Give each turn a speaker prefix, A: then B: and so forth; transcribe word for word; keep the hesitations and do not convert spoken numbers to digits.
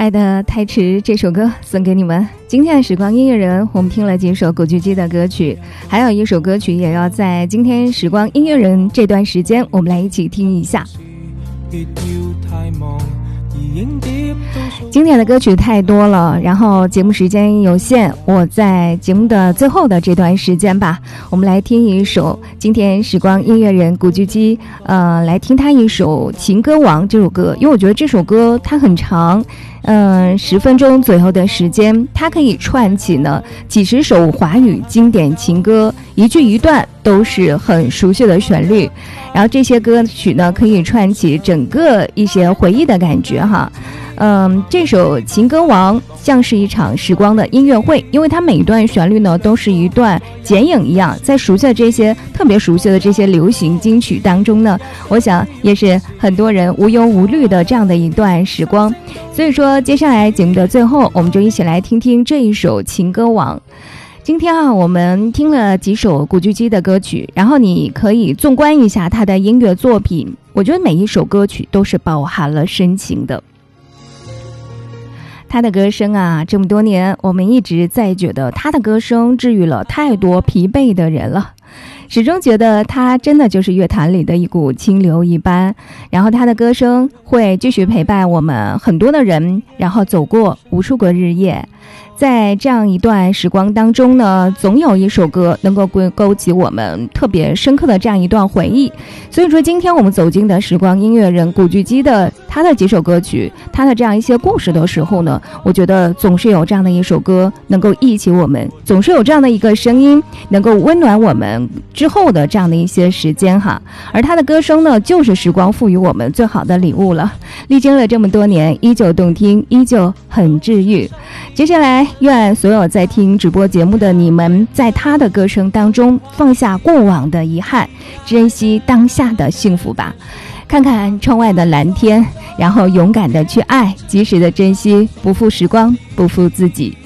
A: 爱的太迟这首歌送给你们。今天的时光音乐人，我们听了几首古巨基的歌曲，还有一首歌曲也要在今天时光音乐人这段时间我们来一起听一下。经典的歌曲太多了，然后节目时间有限，我在节目的最后的这段时间吧，我们来听一首今天时光音乐人古巨基呃，来听他一首《情歌王》这首歌，因为我觉得这首歌它很长，嗯、呃，十分钟左右的时间，它可以串起呢几十首华语经典情歌，一句一段都是很熟悉的旋律，然后这些歌曲呢可以串起整个一些回忆的感觉哈。嗯，这首《情歌王》像是一场时光的音乐会，因为它每一段旋律呢都是一段剪影一样，在熟悉的这些特别熟悉的这些流行金曲当中呢，我想也是很多人无忧无虑的这样的一段时光。所以说接下来节目的最后，我们就一起来听听这一首《情歌王》。今天啊，我们听了几首古巨基的歌曲，然后你可以纵观一下他的音乐作品，我觉得每一首歌曲都是饱含了深情的。他的歌声啊，这么多年我们一直在觉得他的歌声治愈了太多疲惫的人了，始终觉得他真的就是乐坛里的一股清流一般，然后他的歌声会继续陪伴我们很多的人，然后走过无数个日夜。在这样一段时光当中呢，总有一首歌能够勾起我们特别深刻的这样一段回忆。所以说今天我们走进的时光音乐人古巨基的他的几首歌曲，他的这样一些故事的时候呢，我觉得总是有这样的一首歌能够忆起我们，总是有这样的一个声音能够温暖我们之后的这样的一些时间哈。而他的歌声呢，就是时光赋予我们最好的礼物了，历经了这么多年，依旧动听，依旧很治愈。接下来愿所有在听直播节目的你们，在他的歌声当中放下过往的遗憾，珍惜当下的幸福吧。看看窗外的蓝天，然后勇敢的去爱，及时的珍惜，不负时光，不负自己。